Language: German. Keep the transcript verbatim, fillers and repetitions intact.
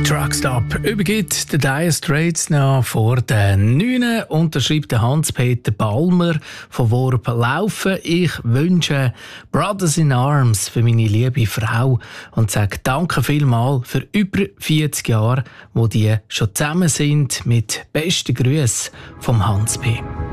Truckstop übergibt der Dire Straits noch vor den neun. Unterschreibt der Hans-Peter Balmer von Worp Laufen. Ich wünsche Brothers in Arms für meine liebe Frau und sage danke vielmals für über vierzig Jahre, wo die schon zusammen sind. Mit besten Grüßen vom Hans P.